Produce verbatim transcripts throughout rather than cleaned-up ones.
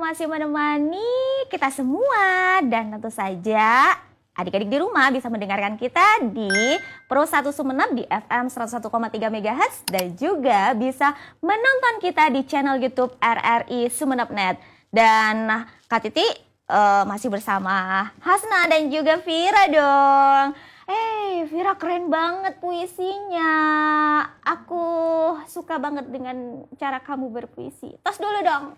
masih menemani kita semua. Dan tentu saja adik-adik di rumah bisa mendengarkan kita di Pro satu Sumeneb di F M seratus satu koma tiga megahertz. Dan juga bisa menonton kita di channel YouTube R R I Sumeneb dot net. Dan Kak Titi uh, masih bersama Hasna dan juga Vira dong. Eh, hey, Vira keren banget puisinya. Aku suka banget dengan cara kamu berpuisi. Tos dulu dong.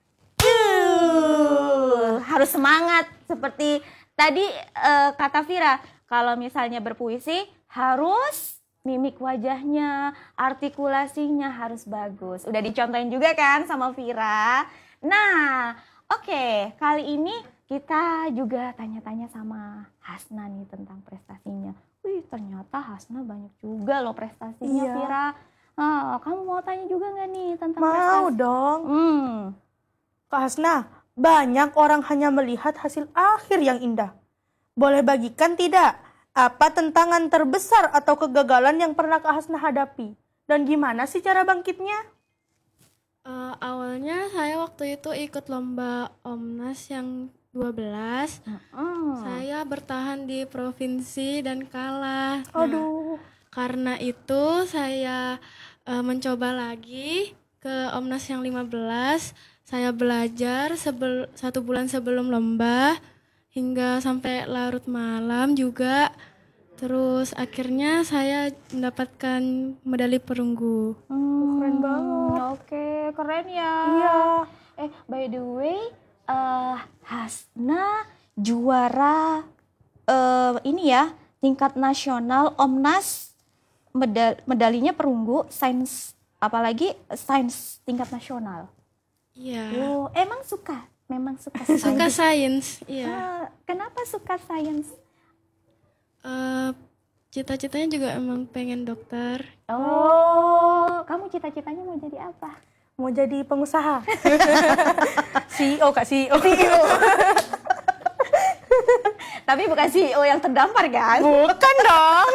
Uh, harus semangat seperti tadi uh, kata Vira. Kalau misalnya berpuisi harus mimik wajahnya, artikulasinya harus bagus. Udah dicontohin juga kan sama Vira. Nah, oke, okay, kali ini kita juga tanya-tanya sama Hasna nih tentang prestasinya. Wih, ternyata Hasna banyak juga loh prestasinya, iya. Vira. Ah, kamu mau tanya juga nggak nih tentang mau prestasi? Mau dong. Hmm. Kak Hasna, banyak orang hanya melihat hasil akhir yang indah. Boleh bagikan tidak? Apa tantangan terbesar atau kegagalan yang pernah Kak Hasna hadapi? Dan gimana sih cara bangkitnya? Uh, awalnya saya waktu itu ikut lomba Omnas yang dua belas. Uh-uh. Saya bertahan di provinsi dan kalah. Nah, aduh. Karena itu saya uh, mencoba lagi ke Omnas yang lima belas. Saya belajar sebel, satu bulan sebelum lomba hingga sampai larut malam juga. Terus akhirnya saya mendapatkan medali perunggu. Hmm, keren banget. Oke, keren ya. Iya. Eh, by the way, uh, Hasna juara uh, ini ya, tingkat nasional Omnas, medal, medalinya perunggu, sains, apalagi sains tingkat nasional. Iya. Oh, emang suka? Memang suka sains? Suka sains, iya. Uh, kenapa suka sains? Uh, cita-citanya juga emang pengen dokter. Oh, kamu cita-citanya mau jadi apa? Mau jadi pengusaha. C E O, Kak, C E O. C E O. Tapi bukan C E O yang terdampar kan? Bukan dong.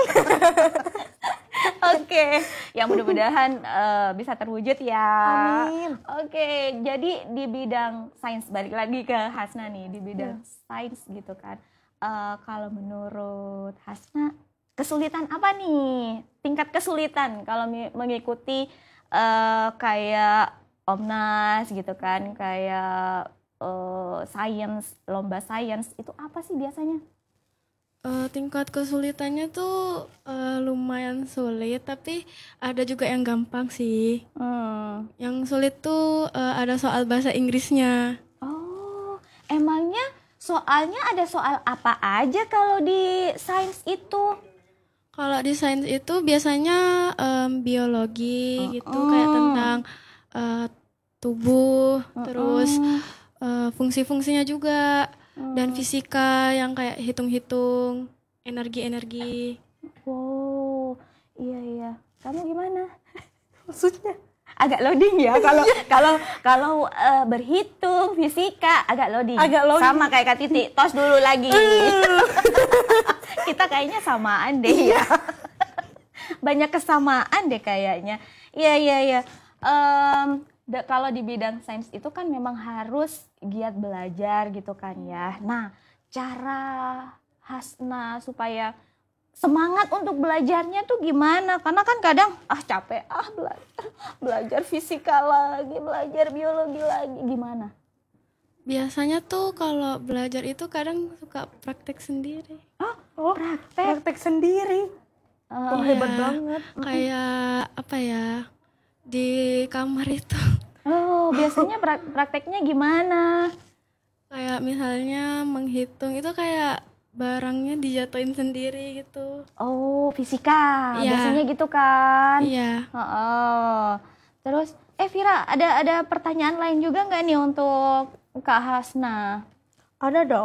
Oke, okay. Yang mudah-mudahan uh, bisa terwujud ya. Amin. Oke, okay. Jadi di bidang sains, balik lagi ke Hasna nih, di bidang yeah. sains gitu kan. Uh, kalau menurut Hasna, kesulitan apa nih? Tingkat kesulitan kalau mengikuti uh, kayak Omnas gitu kan, kayak uh, sains, lomba sains, itu apa sih biasanya? Uh, tingkat kesulitannya tuh uh, lumayan sulit, tapi ada juga yang gampang sih. Hmm. Yang sulit tuh uh, ada soal bahasa Inggrisnya. Oh, emangnya soalnya ada soal apa aja kalau di sains itu? Kalau di sains itu biasanya um, biologi uh, gitu, uh. kayak tentang uh, tubuh, uh, terus uh, fungsi-fungsinya juga. Hmm. Dan fisika yang kayak hitung-hitung energi-energi. Wow, iya iya. Kamu gimana? Maksudnya? Agak loading ya kalau kalau kalau uh, berhitung fisika agak loading. Agak loading. Sama kayak Kak Titi. Tos dulu lagi. Kita kayaknya samaan deh ya. Banyak kesamaan deh kayaknya. Iya iya iya. Um, Da, kalau di bidang sains itu kan memang harus giat belajar gitu kan ya. Nah, cara Hasna supaya semangat untuk belajarnya tuh gimana? Karena kan kadang ah capek, ah belajar, belajar fisika lagi, belajar biologi lagi, gimana? Biasanya tuh kalau belajar itu kadang suka praktek sendiri. Oh, oh praktek. Praktek sendiri. Uh, oh, hebat ya, banget. Kayak apa ya? Di kamar itu. Oh, biasanya pra- prakteknya gimana? Kayak misalnya menghitung itu kayak barangnya dijatuhin sendiri gitu. Oh, fisika. Ya. Biasanya gitu kan? Iya. Oh, terus, eh Vira, ada ada pertanyaan lain juga nggak nih untuk Kak Hasna? Ada dong.